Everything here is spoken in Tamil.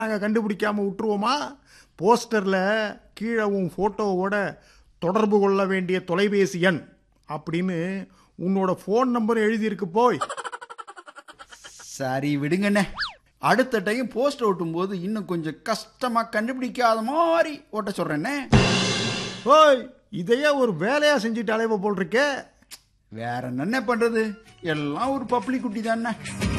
நாங்கள் கண்டுபிடிக்காம விட்டுருவோமா? போஸ்டரில் கீழே உன் ஃபோட்டோவோட தொடர்பு கொள்ள வேண்டிய தொலைபேசி எண் அப்படின்னு உன்னோட ஃபோன் நம்பர் எழுதியிருக்கு போய். சரி விடுங்கண்ணே, அடுத்த டைம் போஸ்டர் ஓட்டும் போது இன்னும் கொஞ்சம் கஷ்டமா கண்டுபிடிக்காத மாதிரி ஓட்ட சொல்றேன்னே. ஓய், இதையே ஒரு வேலையா செஞ்சுட்டு அலைவ போல் இருக்கே. வேற என்ன பண்றது, எல்லாம் ஒரு பப்ளிக் குட்டி தானே.